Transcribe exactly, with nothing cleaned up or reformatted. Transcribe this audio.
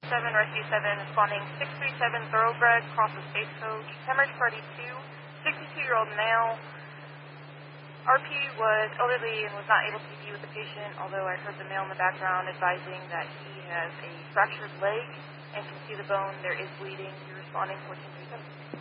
seven, Rescue seven, responding six three seven Thoroughbred, crosses Stagecoach, hemorrhage party two, sixty-two-year-old male. R P was elderly and was not able to be with the patient, although I heard the male in the background advising that he has a fractured leg and can see the bone. There is bleeding. You're responding fourteen three seven.